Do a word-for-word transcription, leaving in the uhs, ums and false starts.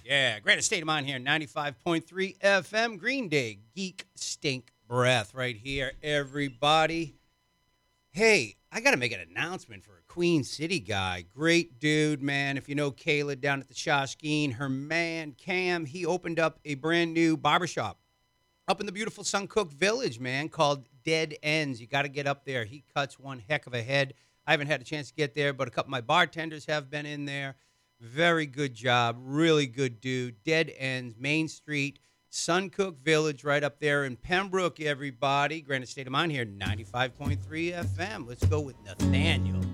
Yeah, greatest state of mind here, ninety-five point three F M, Green Day, Geek Stink Breath right here, everybody. Hey, I got to make an announcement for a Queen City guy. Great dude, man. If you know Kayla down at the Shoshkeen, her man, Cam, he opened up a brand new barbershop up in the beautiful Suncook Village, man, called Dead Ends. You got to get up there. He cuts one heck of a head. I haven't had a chance to get there, but a couple of my bartenders have been in there. Very good job. Really good dude. Dead Ends, Main Street, Suncook Village, right up there in Pembroke, everybody. Granted state of mind here, ninety-five point three F M. Let's go with Nathaniel.